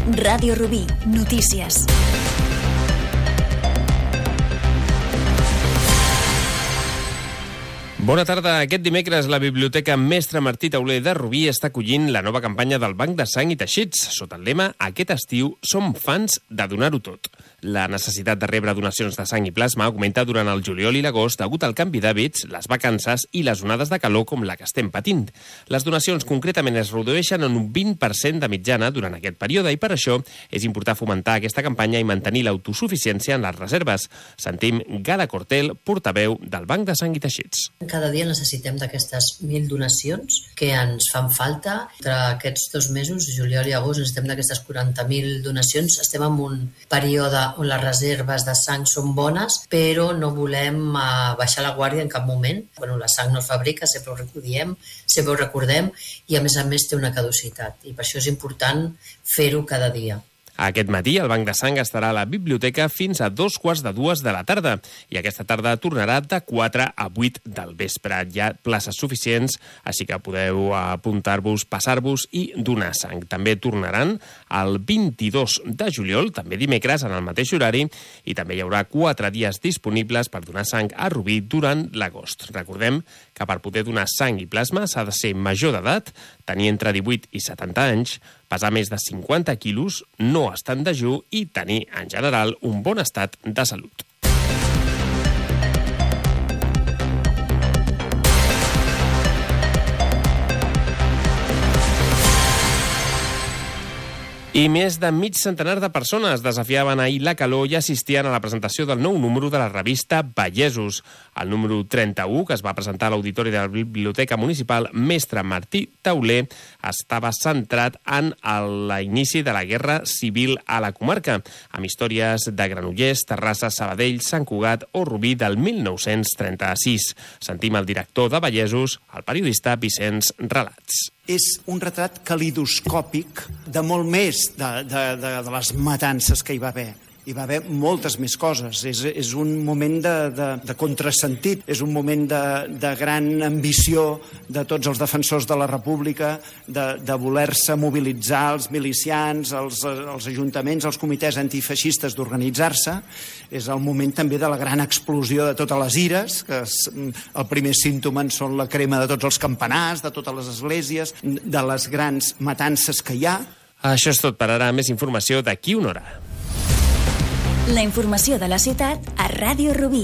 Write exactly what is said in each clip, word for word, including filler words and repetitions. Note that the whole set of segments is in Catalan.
Ràdio Rubí, notícies. Bona tarda. Aquest dimecres la Biblioteca Mestre Martí Tauler de Rubí està acollint la nova campanya del Banc de Sang i Teixits, sota el lema «Aquest estiu som fans de donar-ho tot». La necessitat de rebre donacions de sang i plasma augmenta durant el juliol i l'agost degut al canvi d'hàbits, les vacances i les onades de calor com la que estem patint. Les donacions concretament es redueixen en un vint per cent de mitjana durant aquest període i per això és important fomentar aquesta campanya i mantenir l'autosuficiència en les reserves. Sentim Gala Cortel, portaveu del Banc de Sang i Teixits. Cada dia necessitem d'aquestes mil donacions que ens fan falta. Entre aquests dos mesos, juliol i agost, necessitem d'aquestes quaranta mil donacions. Estem en un període on les reserves de sang són bones, però no volem uh, baixar la guàrdia en cap moment. Bueno, la sang no es fabrica, sempre ho recordem, sempre ho recordem, i a més a més té una caducitat. I per això és important fer-ho cada dia. Aquest matí el Banc de Sang estarà a la biblioteca fins a dos quarts de dues de la tarda i aquesta tarda tornarà de quatre a vuit del vespre. Hi ha places suficients, així que podeu apuntar-vos, passar-vos i donar sang. També tornaran el vint-i-dos de juliol, també dimecres, en el mateix horari, i també hi haurà quatre dies disponibles per donar sang a Rubí durant l'agost. Recordem que per poder donar sang i plasma s'ha de ser major d'edat, tenir entre divuit i setanta anys, pesar més de cinquanta quilos, no estar en dejú i tenir, en general, un bon estat de salut. I més de mig centenar de persones desafiaven ahir la calor i assistien a la presentació del nou número de la revista Vallesos. El número trenta-u, que es va presentar a l'auditori de la Biblioteca Municipal Mestre Martí Tauler, estava centrat en l'inici de la Guerra Civil a la comarca, amb històries de Granollers, Terrassa, Sabadell, Sant Cugat o Rubí del mil nou-cents trenta-sis. Sentim el director de Vallesos, el periodista Vicenç Relats. És un retrat calidoscòpic de molt més de, de, de, de les matances que hi va haver. Hi va haver moltes més coses. És, és un moment de, de, de contrasentit, és un moment de, de gran ambició de tots els defensors de la República, de, de voler-se mobilitzar els milicians, els, els ajuntaments, els comitès antifeixistes d'organitzar-se. És el moment també de la gran explosió de totes les ires, que és, el primer símptoma són la crema de tots els campanars, de totes les esglésies, de les grans matances que hi ha. Això és tot per ara. Més informació d'aquí una hora. La informació de la ciutat a Ràdio Rubí.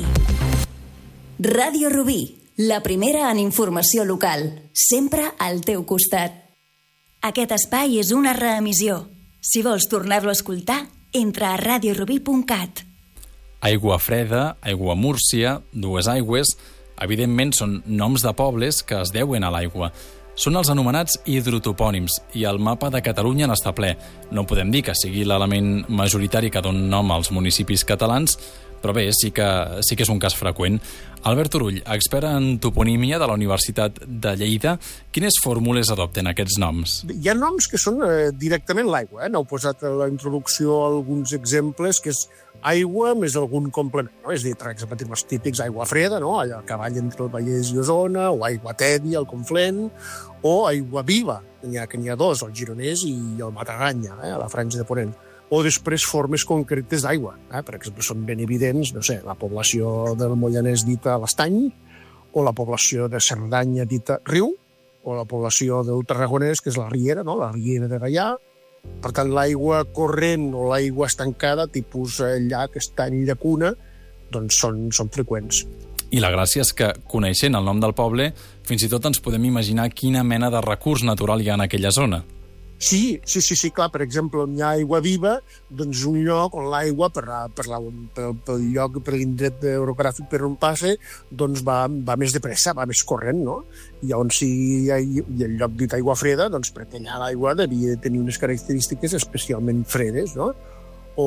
Ràdio Rubí, la primera en informació local, sempre al teu costat. Aquest espai és una reemissió. Si vols tornar-lo a escoltar, entra a radio rubí punt cat. Aigua Freda, Aigua Múrcia, Dues Aigües, evidentment són noms de pobles que es deuen a l'aigua. Són els anomenats hidrotopònims i el mapa de Catalunya n'està ple. No podem dir que sigui l'element majoritari que dona nom als municipis catalans, però bé, sí que, sí que és un cas freqüent. Albert Turull, expert en toponímia de la Universitat de Lleida, quines fórmules adopten aquests noms? Hi ha noms que són eh, directament l'aigua. Eh? N'heu posat a la introducció alguns exemples, que és aigua més algun complement, no? És a dir, per exemple, tenim els típics aigua freda, no? Allà a cavall entre el Vallès i Osona, o aigua tèbia, el Conflent, o aigua viva, n'hi ha, que n'hi ha dos, el Gironès i el Mataganya, eh? A la franja de Ponent. O després formes concretes d'aigua. Eh? Per exemple, són ben evidents, no sé, la població del Moianès dita l'Estany, o la població de Cerdanya dita Riu, o la població del Tarragonès, que és la Riera, no? La Riera de Gaià. Per tant, l'aigua corrent o l'aigua estancada, tipus llac, estany, llacuna, doncs són, són freqüents. I la gràcia és que, coneixent el nom del poble, fins i tot ens podem imaginar quina mena de recurs natural hi ha en aquella zona. Sí, sí, sí, sí, clar, per exemple, on hi ha aigua viva, doncs un lloc on l'aigua, per, per, la, per, pel lloc, per l'indret orogràfic per on passa, doncs va, va més de pressa, va més corrent, no? I on sí hi ha, i el lloc dit aigua freda, doncs perquè allà l'aigua devia tenir unes característiques especialment fredes, no? O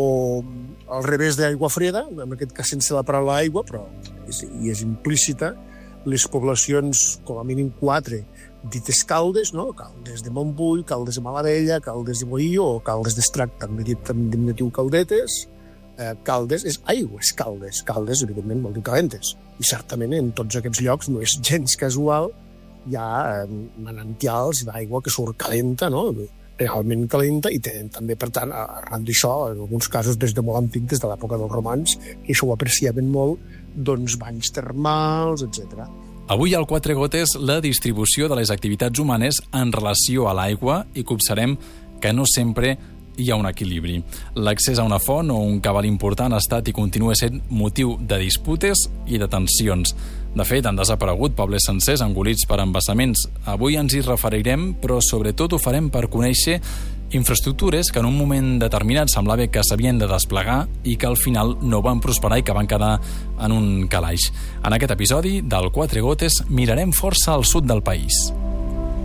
al revés d'aigua freda, en aquest cas sense la paraula aigua, però és, i és implícita, les poblacions, com a mínim quatre, dites Caldes, no? Caldes de Montbui, Caldes de Malavella, Caldes de Boí o Caldes d'Estrac, també dit en diminutiu Caldetes. Eh, Caldes és aigües Caldes. Caldes, evidentment, vol dir calentes. I certament en tots aquests llocs no és gens casual, hi ha eh, manantials d'aigua que surt calenta, no? realment calenta i tenen també, per tant, arran d'això, en alguns casos des de molt antic, des de l'època dels romans, que això ho apreciaven molt, doncs banys termals, etcètera. Avui al Quatre Gotes la distribució de les activitats humanes en relació a l'aigua i copsarem que no sempre hi ha un equilibri. L'accés a una font o un cabal important ha estat i continua sent motiu de disputes i de tensions. De fet, han desaparegut pobles sencers engolits per embassaments. Avui ens hi referirem, però sobretot ho farem per conèixer infraestructures que en un moment determinat semblava que s'havien de desplegar i que al final no van prosperar i que van quedar en un calaix. En aquest episodi del Quatre Gotes mirarem força al sud del país.